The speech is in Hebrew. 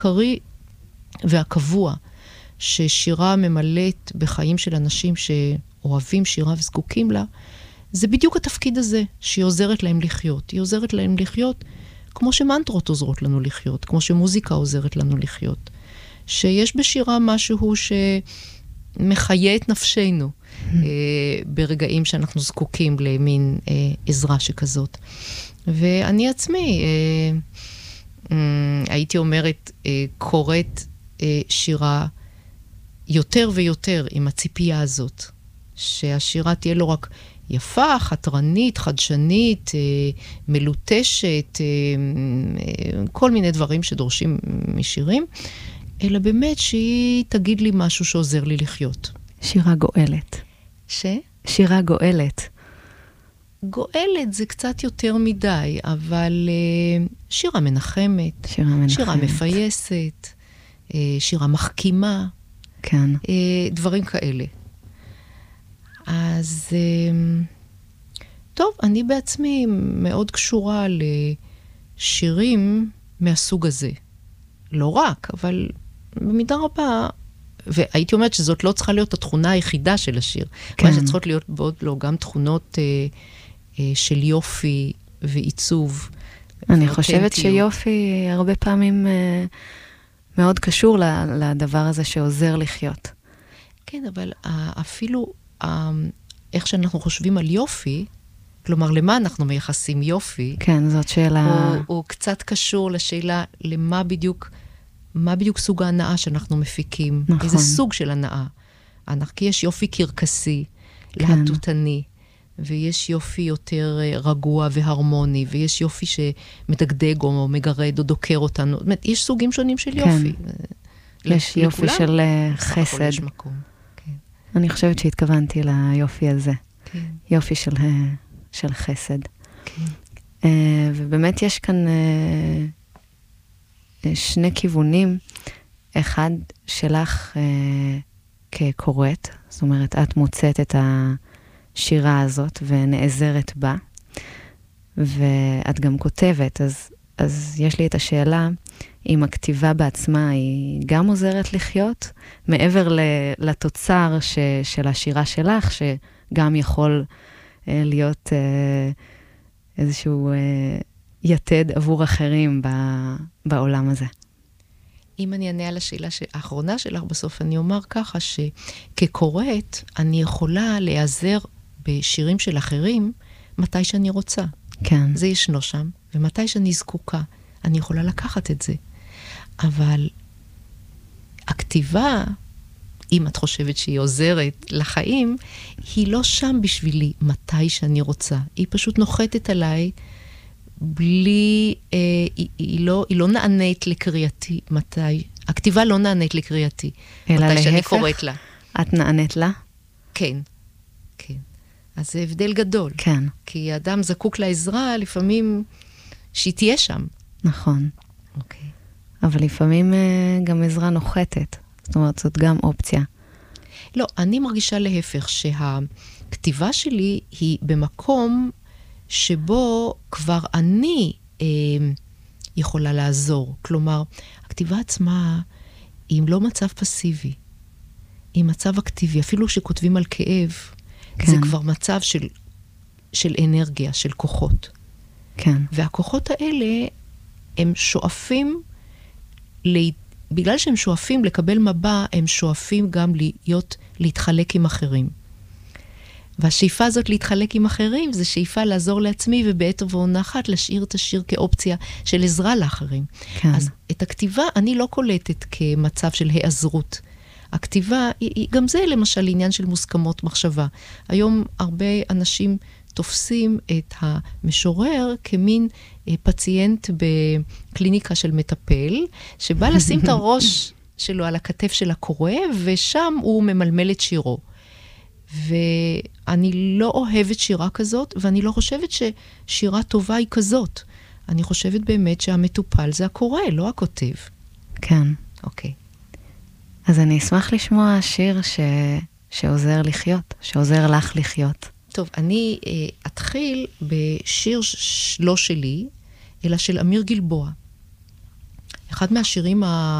קרי והקבוע ששירה ממלאת בחיים של אנשים שאוהבים שירה וזקוקים לה, זה בדיוק התפקיד הזה, שהיא עוזרת להם לחיות. היא עוזרת להם לחיות כמו שמנטרות עוזרות לנו לחיות, כמו שמוזיקה עוזרת לנו לחיות. שיש בשירה משהו שמחיה את נפשנו ברגעים שאנחנו זקוקים למין עזרה שכזאת. ואני עצמי, הייתי אומרת, קוראת שירה יותר ויותר עם הציפייה הזאת, שהשירה תהיה לא רק יפה, חתרנית, חדשנית, מלוטשת, כל מיני דברים שדורשים משירים, אלא באמת שהיא תגיד לי משהו שעוזר לי לחיות. שירה גואלת. שירה גואלת. גואלת זה קצת יותר מדי, אבל שירה מנחמת, שירה מפייסת, שירה מחכימה, כן. דברים כאלה. אז טוב, אני בעצמי מאוד קשורה לשירים מהסוג הזה. לא רק, אבל במידה רבה, והייתי אומרת שזאת לא צריכה להיות התכונה היחידה של השיר. כן. מה שצריכות להיות בעוד לא, גם תכונות של יופי ועיצוב. אני חושבת שיופי הרבה פעמים מאוד קשור לדבר הזה שעוזר לחיות. כן, אבל אפילו איך שאנחנו חושבים על יופי, כלומר, למה אנחנו מייחסים יופי? כן, זאת שאלה. הוא קצת קשור לשאלה למה בדיוק סוג ההנאה שאנחנו מפיקים. נכון. איזה סוג של הנאה. כי יש יופי קרקסי, כן. להטוטני, ויש יופי יותר רגוע והרמוני, ויש יופי שמדגדג או מגרד או דוקר אותנו. זאת אומרת, יש סוגים שונים של יופי. יש יופי של חסד. יש מקום. כן. אני חושבת שהתכוונתי ליופי הזה. כן. יופי של חסד. כן. ובאמת יש כאן שני כיוונים. אחד שלך כקוראת, זאת אומרת, את מוצאת את השירה הזאת ונעזרת בה, ואת גם כותבת, אז יש לי את השאלה, אם הכתיבה בעצמה היא גם עוזרת לחיות, מעבר לתוצר של השירה שלך, שגם יכול להיות איזשהו יתד עבור אחרים בעולם הזה. אם אני אענה על השאלה האחרונה שלך בסוף, אני אומר ככה שכקוראת, אני יכולה להיעזר בשירים של אחרים מתי שאני רוצה. כן. זה ישנו שם, ומתי שאני זקוקה, אני יכולה לקחת את זה. אבל הכתיבה, אם את חושבת שהיא עוזרת לחיים, היא לא שם בשבילי מתי שאני רוצה. היא פשוט נוחתת עליי בלי, היא לא נענית לקריאתי מתי, הכתיבה לא נענית לקריאתי, מתי שאני קוראת לה. את נענית לה? כן, כן. אז זה הבדל גדול. כן. כי האדם זקוק לעזרה, לפעמים שהיא תהיה שם. נכון. אוקיי. אבל לפעמים גם עזרה נוחתת. זאת אומרת, זאת גם אופציה. לא, אני מרגישה להפך, שהכתיבה שלי היא במקום שבו כבר אני יכולה לעזור. כלומר, הכתיבה עצמה היא לא מצב פסיבי, היא מצב אקטיבי. אפילו שכותבים על כאב, כן. זה כבר מצב של אנרגיה, של כוחות. כן. והכוחות האלה, הם שואפים, בגלל שהם שואפים לקבל מבע, הם שואפים גם להתחלק עם אחרים. והשאיפה הזאת להתחלק עם אחרים, זה שאיפה לעזור לעצמי, ובעת ובעונה אחת להשאיר את השיר כאופציה של עזרה לאחרים. כן. אז את הכתיבה אני לא קולטת כמצב של העזרות. הכתיבה, גם זה למשל עניין של מוסכמות מחשבה. היום הרבה אנשים תופסים את המשורר כמין פציינט בקליניקה של מטפל, שבא לשים את הראש שלו על הכתף של הקורא, ושם הוא ממלמל את שירו. ואני לא אוהבת שירה כזאת, ואני לא חושבת ששירה טובה היא כזאת. אני חושבת באמת שהמטופל זה הקורא, לא הכותב. כן. אוקיי. אז אני אשמח לשמוע שיר שעוזר לחיות, שעוזר לך לחיות. טוב, אני אתחיל בשיר לא שלי, אלא של אמיר גלבוע. אחד מהשירים